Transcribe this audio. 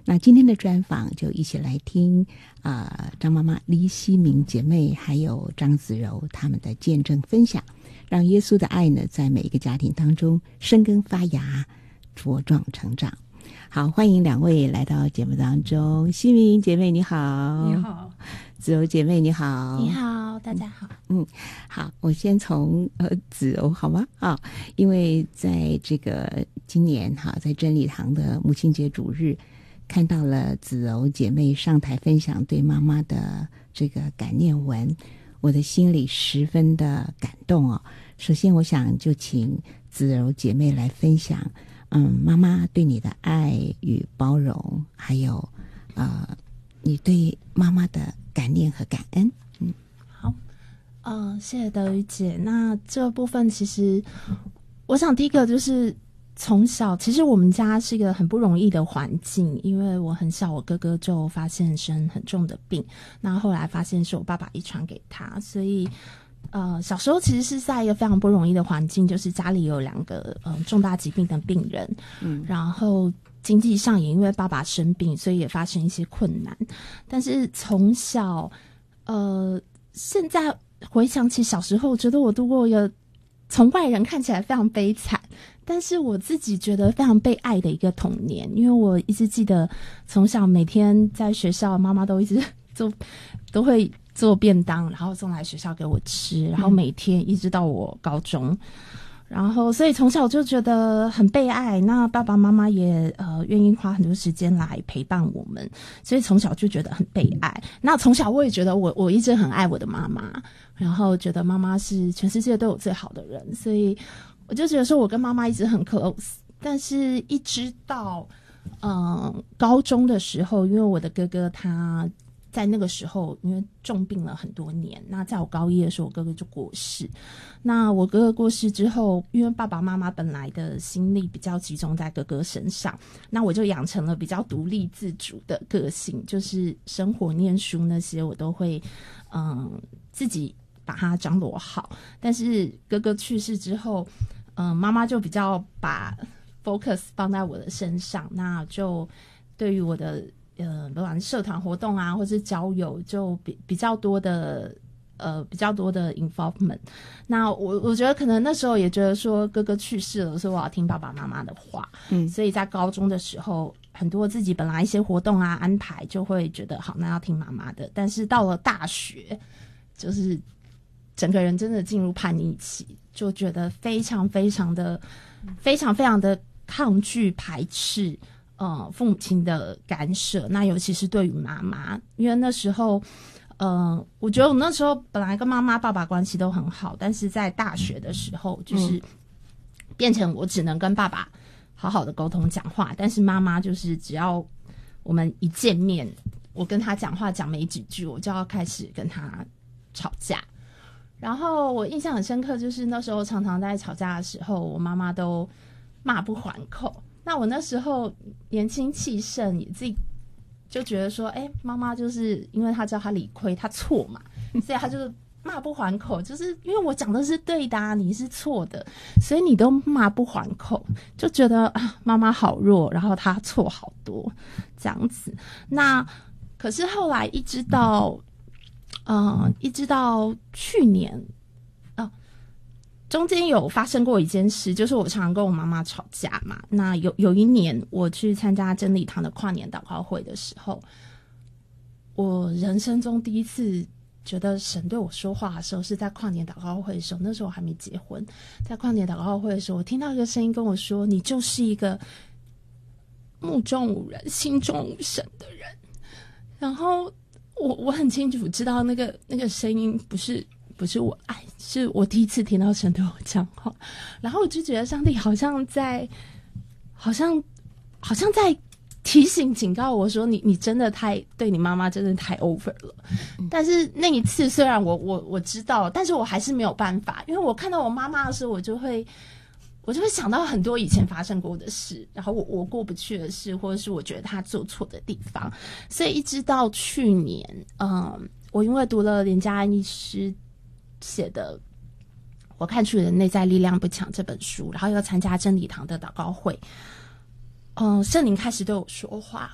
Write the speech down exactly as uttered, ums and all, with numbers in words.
那今天的专访就一起来听啊、呃，张妈妈黎希明姐妹还有张子柔他们的见证分享，让耶稣的爱呢在每一个家庭当中生根发芽茁壮成长。好，欢迎两位来到节目当中。希明姐妹你好。 你好。 子柔姐妹你好。 你好，大家好。 嗯，好，我先从呃子柔好吗？啊，因为在这个今年哈，在真理堂的母亲节主日，看到了子柔姐妹上台分享对妈妈的这个感念文，我的心里十分的感动哦。首先，我想就请子柔姐妹来分享，嗯，妈妈对你的爱与包容，还有呃，你对妈妈的感念和感恩。嗯， 好，嗯、呃，谢谢德语姐。那这个部分其实，我想第一个就是。从小，其实我们家是一个很不容易的环境，因为我很小，我哥哥就发现生很重的病，那后来发现是我爸爸遗传给他，所以呃，小时候其实是在一个非常不容易的环境，就是家里有两个嗯、呃、重大疾病的病人，嗯，然后经济上也因为爸爸生病，所以也发生一些困难。但是从小，呃，现在回想起小时候，我觉得我度过一个从外人看起来非常悲惨。但是我自己觉得非常被爱的一个童年，因为我一直记得从小每天在学校，妈妈都一直做，都会做便当，然后送来学校给我吃，然后每天一直到我高中，然后所以从小就觉得很被爱。那爸爸妈妈也呃愿意花很多时间来陪伴我们，所以从小就觉得很被爱。那从小我也觉得我我一直很爱我的妈妈，然后觉得妈妈是全世界对我最好的人，所以。我就觉得说我跟妈妈一直很 close， 但是一直到嗯高中的时候，因为我的哥哥他在那个时候因为重病了很多年，那在我高一的时候我哥哥就过世。那我哥哥过世之后，因为爸爸妈妈本来的心力比较集中在哥哥身上，那我就养成了比较独立自主的个性，就是生活念书那些我都会嗯自己把它张罗好。但是哥哥去世之后，嗯，妈妈就比较把 focus 放在我的身上，那就对于我的呃，不管是社团活动啊，或是交友，就比比较多的呃比较多的 involvement。那我我觉得可能那时候也觉得说哥哥去世了，所以我要听爸爸妈妈的话，嗯，所以在高中的时候，很多自己本来一些活动啊安排，就会觉得好，那要听妈妈的。但是到了大学，就是整个人真的进入叛逆期。就觉得非常非常的非常非常的抗拒排斥呃父母亲的干涉，那尤其是对于妈妈，因为那时候呃我觉得我那时候本来跟妈妈爸爸关系都很好，但是在大学的时候就是变成我只能跟爸爸好好的沟通讲话，但是妈妈就是只要我们一见面，我跟他讲话讲没几句，我就要开始跟他吵架。然后我印象很深刻，就是那时候常常在吵架的时候，我妈妈都骂不还口。那我那时候年轻气盛，也自己就觉得说，哎，妈妈就是因为她知道她理亏，她错嘛，所以她就骂不还口，就是因为我讲的是对的啊，你是错的，所以你都骂不还口，就觉得啊，妈妈好弱，然后她错好多这样子。那可是后来一直到。呃，一直到去年，哦，中间有发生过一件事，就是我常常跟我妈妈吵架嘛。那有有一年我去参加真理堂的跨年祷告会的时候，我人生中第一次觉得神对我说话的时候，是在跨年祷告会的时候。那时候我还没结婚，在跨年祷告会的时候，我听到一个声音跟我说：“你就是一个目中无人、心中无神的人。”然后。我我很清楚知道那个那个声音不是不是我爱，是我第一次听到神对我讲话，然后我就觉得上帝好像在，好像好像在提醒警告我说你你真的太对你妈妈真的太 over 了。嗯、但是那一次虽然我我我知道，但是我还是没有办法，因为我看到我妈妈的时候，我就会。我就会想到很多以前发生过的事，然后我我过不去的事，或者是我觉得他做错的地方，所以一直到去年，嗯，我因为读了连家安医师写的《我看出你的内在力量不强》这本书，然后又参加真理堂的祷告会，嗯，圣灵开始对我说话，